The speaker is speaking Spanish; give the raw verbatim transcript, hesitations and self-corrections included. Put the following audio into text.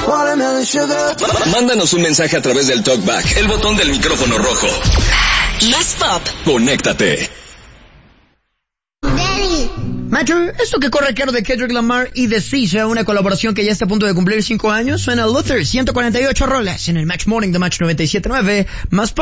Mándanos un mensaje a través del TalkBack, el botón del micrófono rojo. Más pop. Conéctate. Macho, esto que corre a cargo de Kendrick Lamar y de SZA, una colaboración que ya está a punto de cumplir cinco años, suena Luther, ciento cuarenta y ocho rolas en el Match Morning de Match noventa y siete punto nueve, más pop.